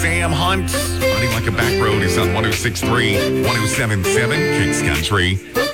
Sam Hunt. Running Like a Back Road is on 106.3, 107.7 Kicks Country.